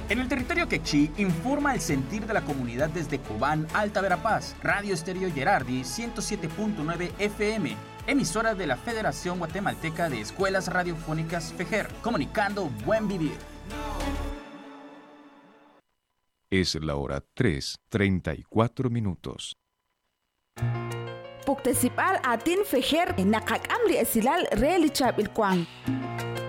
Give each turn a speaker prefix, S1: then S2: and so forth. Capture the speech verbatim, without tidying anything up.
S1: En el territorio quechí, informa el sentir de la comunidad desde Cobán, Alta Verapaz. Radio Estéreo Gerardi, ciento siete punto nueve F M. Emisora de la Federación Guatemalteca de Escuelas Radiofónicas FEGER. Comunicando buen vivir.
S2: Es la hora tres, treinta y cuatro minutos.
S3: Puktesipal atin FEGER nakakam li esilal relichab ilkwang.